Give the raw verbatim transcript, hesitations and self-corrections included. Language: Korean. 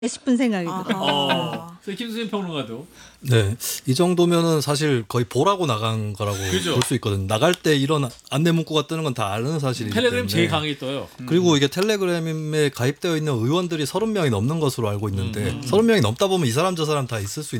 싶은 생각이 들어요. 어, 그래서 김수진 평론가도 네, 이 정도면은 사실 거의 보라고 나간 거라고 그죠. 볼 수 있거든요. 나갈 때 이런 안내 문구가 뜨는 건 다 아는 사실이기 텔레그램 때문에. 제일 강하게 떠요. 그리고 이게 텔레그램에 가입되어 있는 의원들이 서른 명이 넘는 것으로 알고 있는데 음. 서른 명이 넘다 보면 이 사람 저 사람 다 있을 수